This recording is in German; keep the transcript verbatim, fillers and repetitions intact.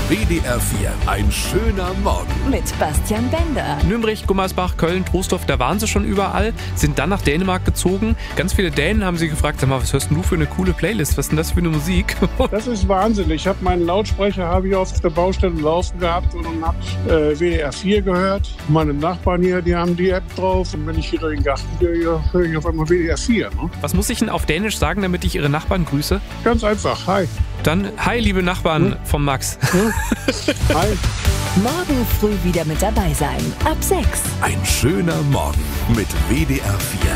W D R vier. Ein schöner Morgen. Mit Bastian Bender. Nürnberg, Gummersbach, Köln, Troisdorf, da waren sie schon überall, sind dann nach Dänemark gezogen. Ganz viele Dänen haben sie gefragt, sag mal, was hörst denn du für eine coole Playlist? Was ist denn das für eine Musik? Das ist Wahnsinn. Ich habe meinen Lautsprecher habe ich auf der Baustelle laufen gehabt und dann habe äh, W D R vier gehört. Meine Nachbarn hier, die haben die App drauf und wenn ich hier durch den Garten gehe, höre ich auf einmal W D R vier. Ne? Was muss ich denn auf Dänisch sagen, damit ich ihre Nachbarn grüße? Ganz einfach. Hi. Dann, hi, liebe Nachbarn hm? vom Max. Hm? Hi. Morgen früh wieder mit dabei sein. Ab sechs. Ein schöner Morgen mit W D R vier.